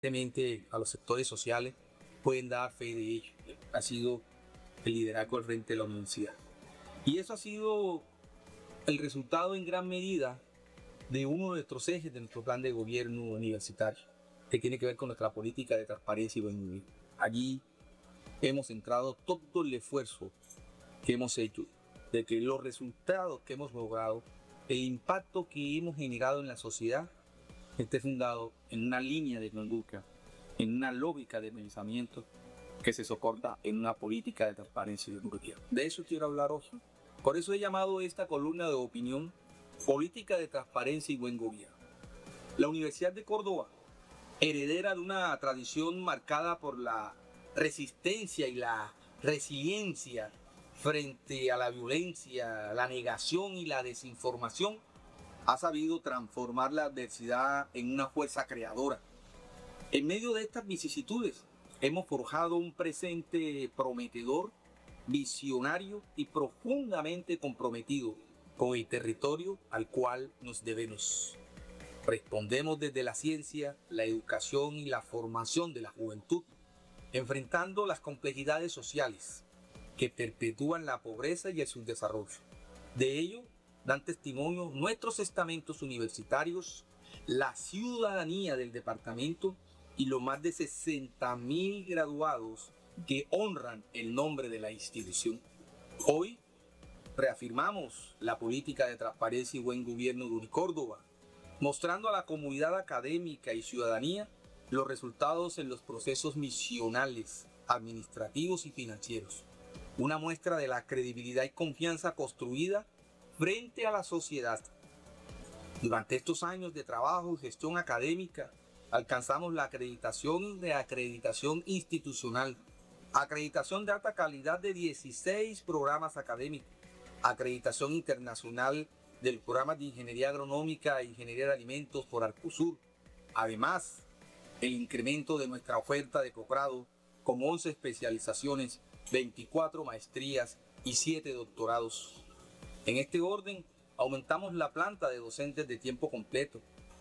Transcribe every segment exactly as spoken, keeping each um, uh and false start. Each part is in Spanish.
a los sectores sociales pueden dar fe de ello. Ha sido el liderazgo al frente de la universidad. Y eso ha sido el resultado en gran medida de uno de nuestros ejes de nuestro plan de gobierno universitario, que tiene que ver con nuestra política de transparencia y buen vivir. Allí hemos centrado todo el esfuerzo que hemos hecho de que los resultados que hemos logrado, el impacto que hemos generado en la sociedad, esté fundado en una línea de conducta, en una lógica de pensamiento que se soporta en una política de transparencia y democracia. De eso quiero hablar hoy. Por eso he llamado esta columna de opinión Política de Transparencia y Buen Gobierno. La Universidad de Córdoba, heredera de una tradición marcada por la resistencia y la resiliencia frente a la violencia, la negación y la desinformación, ha sabido transformar la adversidad en una fuerza creadora. En medio de estas vicisitudes, hemos forjado un presente prometedor, visionario y profundamente comprometido con el territorio al cual nos debemos. Respondemos desde la ciencia, la educación y la formación de la juventud, enfrentando las complejidades sociales que perpetúan la pobreza y el subdesarrollo. De ello dan testimonio nuestros estamentos universitarios, la ciudadanía del departamento y los más de sesenta mil graduados que honran el nombre de la institución. Hoy reafirmamos la política de transparencia y buen gobierno de Unicórdoba, mostrando a la comunidad académica y ciudadanía los resultados en los procesos misionales, administrativos y financieros. Una muestra de la credibilidad y confianza construida frente a la sociedad. Durante estos años de trabajo y gestión académica, alcanzamos la acreditación y reacreditación institucional, acreditación de alta calidad de dieciséis programas académicos, acreditación internacional del programa de Ingeniería Agronómica e Ingeniería de Alimentos por Arcosur. Además, el incremento de nuestra oferta de posgrado con once especializaciones, veinticuatro maestrías y siete doctorados. En este orden, aumentamos la planta de docentes de tiempo completo,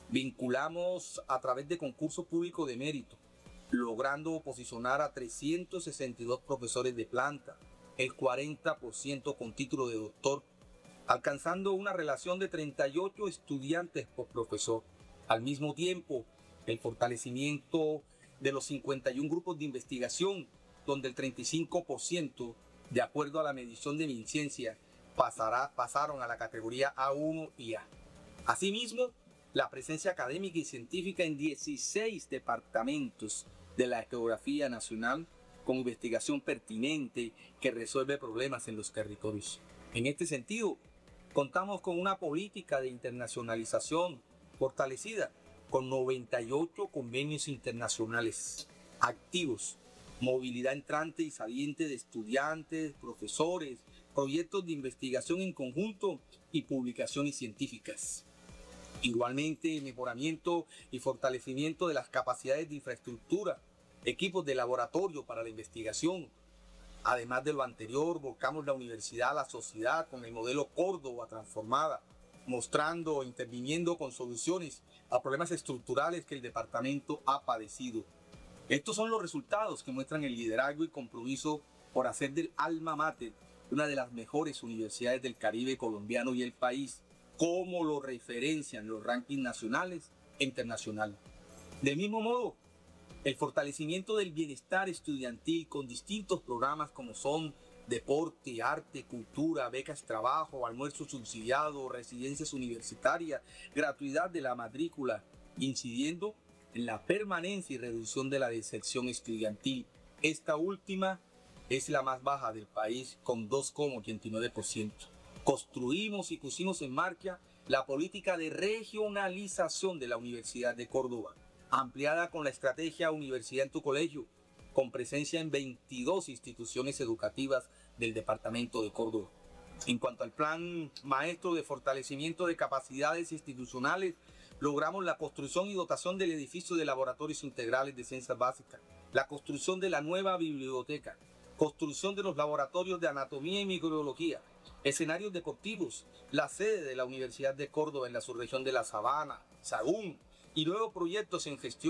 vinculamos a través de concurso público de mérito, logrando posicionar a trescientos sesenta y dos profesores de planta, el cuarenta por ciento con título de doctor, alcanzando una relación de treinta y ocho estudiantes por profesor. Al mismo tiempo, el fortalecimiento de los cincuenta y un grupos de investigación, donde el treinta y cinco por ciento, de acuerdo a la medición de MinCiencia, pasará, pasaron a la categoría A uno y A. Asimismo, la presencia académica y científica en dieciséis departamentos de la geografía nacional con investigación pertinente que resuelve problemas en los territorios. En este sentido, contamos con una política de internacionalización fortalecida con noventa y ocho convenios internacionales activos, movilidad entrante y saliente de estudiantes, profesores, proyectos de investigación en conjunto y publicaciones científicas. Igualmente, mejoramiento y fortalecimiento de las capacidades de infraestructura, equipos de laboratorio para la investigación. Además de lo anterior, volcamos la universidad a la sociedad con el modelo Córdoba transformada, mostrando e interviniendo con soluciones a problemas estructurales que el departamento ha padecido. Estos son los resultados que muestran el liderazgo y compromiso por hacer del alma mater una de las mejores universidades del Caribe colombiano y el país, como lo referencian los rankings nacionales e internacionales. Del mismo modo, el fortalecimiento del bienestar estudiantil con distintos programas como son deporte, arte, cultura, becas trabajo, almuerzo subsidiado, residencias universitarias, gratuidad de la matrícula, incidiendo en la permanencia y reducción de la deserción estudiantil. Esta última es la más baja del país con dos coma ochenta y nueve por ciento. Construimos y pusimos en marcha la política de regionalización de la Universidad de Córdoba, ampliada con la estrategia Universidad en tu Colegio, con presencia en veintidós instituciones educativas del departamento de Córdoba. En cuanto al plan maestro de fortalecimiento de capacidades institucionales, logramos la construcción y dotación del edificio de laboratorios integrales de ciencias básicas, la construcción de la nueva biblioteca, construcción de los laboratorios de anatomía y microbiología, escenarios deportivos, la sede de la Universidad de Córdoba en la subregión de La Sabana, Sagún, y nuevos proyectos en gestión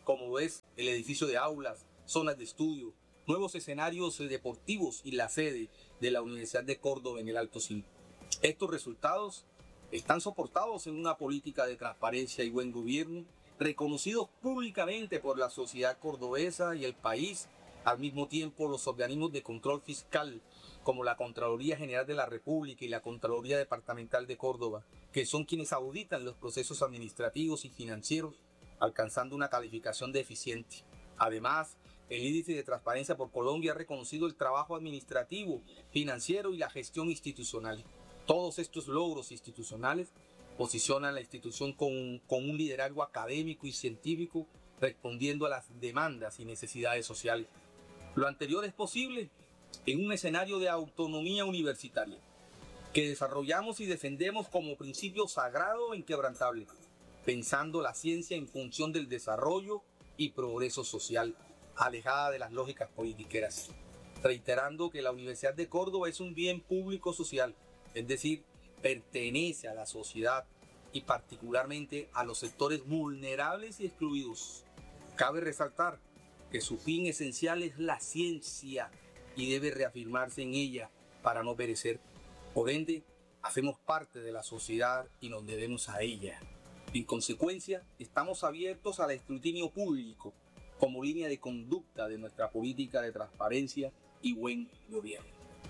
como es el edificio de aulas, zonas de estudio, nuevos escenarios deportivos y la sede de la Universidad de Córdoba en el Alto Cine. Estos resultados están soportados en una política de transparencia y buen gobierno, reconocidos públicamente por la sociedad cordobesa y el país. Al mismo tiempo, los organismos de control fiscal, como la Contraloría General de la República y la Contraloría Departamental de Córdoba, que son quienes auditan los procesos administrativos y financieros, alcanzando una calificación de eficiente. Además, el Índice de Transparencia por Colombia ha reconocido el trabajo administrativo, financiero y la gestión institucional. Todos estos logros institucionales posicionan la institución con, con un liderazgo académico y científico, respondiendo a las demandas y necesidades sociales. Lo anterior es posible en un escenario de autonomía universitaria, que desarrollamos y defendemos como principio sagrado e inquebrantable, pensando la ciencia en función del desarrollo y progreso social, alejada de las lógicas politiqueras, reiterando que la Universidad de Córdoba es un bien público social, es decir, pertenece a la sociedad y particularmente a los sectores vulnerables y excluidos. Cabe resaltar que su fin esencial es la ciencia y debe reafirmarse en ella para no perecer. Por ende, hacemos parte de la sociedad y nos debemos a ella. En consecuencia, estamos abiertos al escrutinio público como línea de conducta de nuestra política de transparencia y buen gobierno.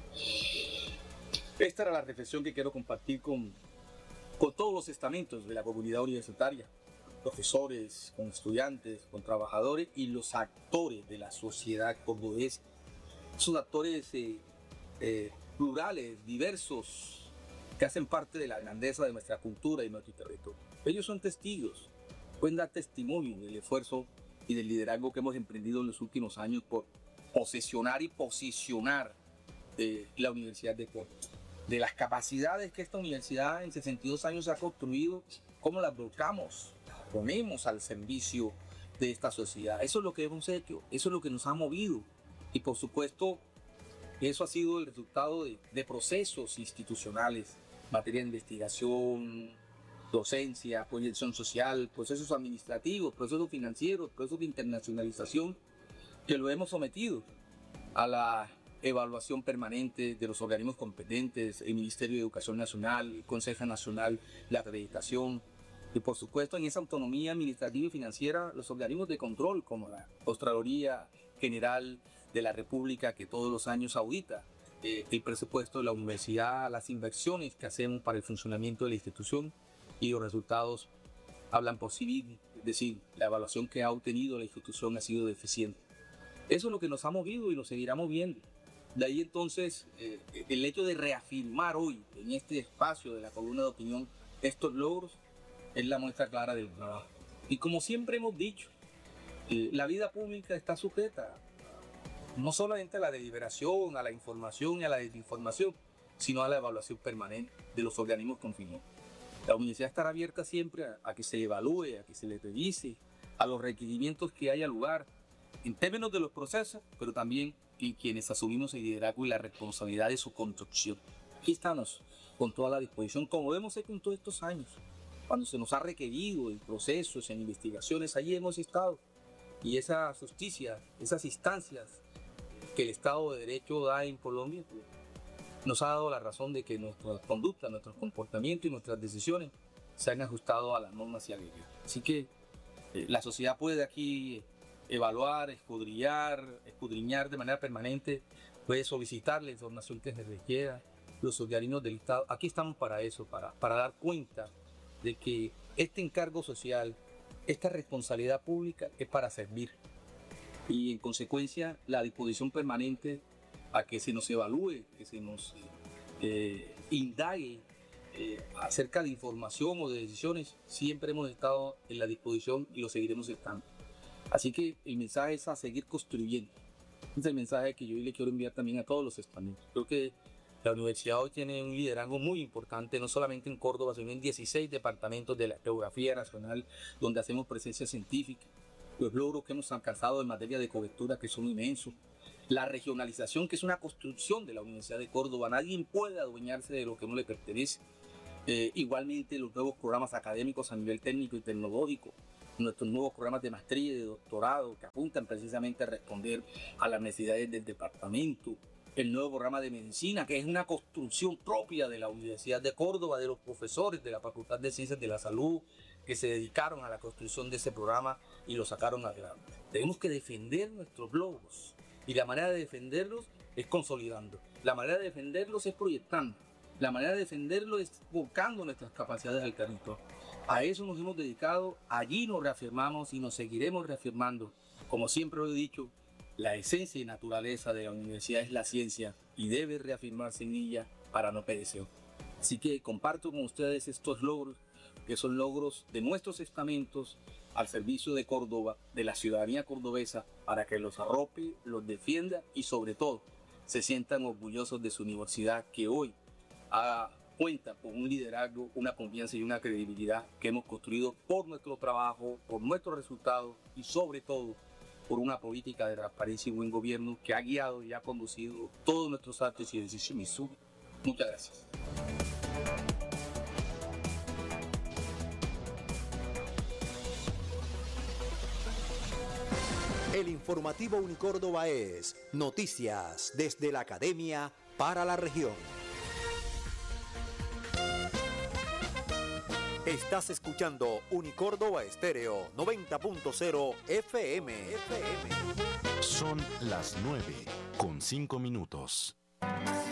Esta era la reflexión que quiero compartir con, con todos los estamentos de la comunidad universitaria, profesores, con estudiantes, con trabajadores y los actores de la sociedad cordobesa. Son actores eh, eh, plurales, diversos, que hacen parte de la grandeza de nuestra cultura y nuestro territorio. Ellos son testigos, pueden dar testimonio del esfuerzo y del liderazgo que hemos emprendido en los últimos años por posesionar y posicionar eh, la Universidad de Córdoba. De las capacidades que esta universidad en sesenta y dos años ha construido, cómo las volcamos, ponemos al servicio de esta sociedad. Eso es lo que hemos hecho, eso es lo que nos ha movido. Y por supuesto, eso ha sido el resultado de, de procesos institucionales, materia de investigación, docencia, proyección social, procesos administrativos, procesos financieros, procesos de internacionalización, que lo hemos sometido a la evaluación permanente de los organismos competentes, el Ministerio de Educación Nacional, el Consejo Nacional de Acreditación, y por supuesto en esa autonomía administrativa y financiera los organismos de control como la Contraloría General de la República, que todos los años audita eh, el presupuesto de la universidad, las inversiones que hacemos para el funcionamiento de la institución, y los resultados hablan por sí mismos, es decir, la evaluación que ha obtenido la institución ha sido deficiente. Eso es lo que nos ha movido y nos seguirá moviendo. De ahí entonces eh, el hecho de reafirmar hoy en este espacio de la columna de opinión estos logros es la muestra clara del trabajo. Y como siempre hemos dicho, eh, la vida pública está sujeta no solamente a la deliberación, a la información y a la desinformación, sino a la evaluación permanente de los organismos confinados. La universidad estará abierta siempre a, a que se evalúe, a que se le revise, a los requerimientos que haya lugar, en términos de los procesos, pero también en quienes asumimos el liderazgo y la responsabilidad de su construcción. Aquí estamos, con toda la disposición, como hemos hecho en todos estos años. Cuando se nos ha requerido en procesos, en investigaciones, allí hemos estado. Y esa justicia, esas instancias que el Estado de Derecho da en Colombia, pues, nos ha dado la razón de que nuestras conductas, nuestros comportamientos y nuestras decisiones se han ajustado a las normas y a la ley. Así que eh, la sociedad puede aquí evaluar, escudriñar, escudriñar de manera permanente, puede solicitar la información que se requiera, los organismos del Estado. Aquí estamos para eso, para, para dar cuenta de que este encargo social, esta responsabilidad pública es para servir. Y en consecuencia, la disposición permanente a que se nos evalúe, que se nos eh, indague eh, acerca de información o de decisiones, siempre hemos estado en la disposición y lo seguiremos estando. Así que el mensaje es a seguir construyendo. Es el mensaje que yo le quiero enviar también a todos los españoles. Creo que la universidad hoy tiene un liderazgo muy importante, no solamente en Córdoba, sino en dieciséis departamentos de la geografía nacional, donde hacemos presencia científica. Los logros que hemos alcanzado en materia de cobertura, que son inmensos. La regionalización, que es una construcción de la Universidad de Córdoba. Nadie puede adueñarse de lo que no le pertenece. Eh, igualmente, los nuevos programas académicos a nivel técnico y tecnológico. nuestros nuevos programas de maestría y de doctorado que apuntan precisamente a responder a las necesidades del departamento, el nuevo programa de medicina, que es una construcción propia de la Universidad de Córdoba, de los profesores de la Facultad de Ciencias de la Salud, que se dedicaron a la construcción de ese programa y lo sacaron adelante. Tenemos que defender nuestros logros, y la manera de defenderlos es consolidando, la manera de defenderlos es proyectando, la manera de defenderlos es volcando nuestras capacidades al territorio. A eso nos hemos dedicado, allí nos reafirmamos y nos seguiremos reafirmando. Como siempre lo he dicho, la esencia y naturaleza de la universidad es la ciencia y debe reafirmarse en ella para no perecer. Así que comparto con ustedes estos logros, que son logros de nuestros estamentos al servicio de Córdoba, de la ciudadanía cordobesa, para que los arrope, los defienda y sobre todo se sientan orgullosos de su universidad, que hoy ha, cuenta con un liderazgo, una confianza y una credibilidad que hemos construido por nuestro trabajo, por nuestros resultados y sobre todo por una política de transparencia y buen gobierno que ha guiado y ha conducido todos nuestros actos y decisiones. Muchas gracias. El informativo Unicórdoba es noticias desde la academia para la región. Estás escuchando Unicórdoba Estéreo noventa punto cero F M. F M. Son las nueve con cinco minutos.